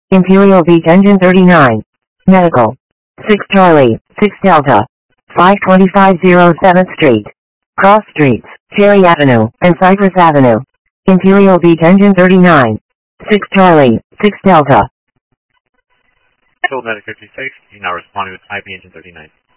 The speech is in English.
Imperial Beach Engine 39. Medical. 6 Charlie, 6 Delta. 525 07th Street. Cross Streets, Cherry Avenue, and Cypress Avenue. Imperial Beach Engine 39. 6 Charlie, 6 Delta. Told Medic 56, you now responding with IP Engine 39.